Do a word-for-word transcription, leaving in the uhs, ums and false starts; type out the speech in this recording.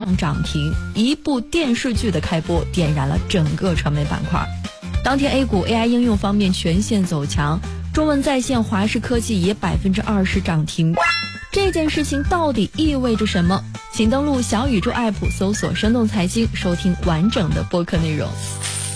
涨停，一部电视剧的开播点燃了整个传媒板块。当天 A 股 A I 应用方面全线走强，中文在线华视科技也百分之二十涨停。这件事情到底意味着什么？请登录小宇宙 app 搜索生动财经，收听完整的播客内容。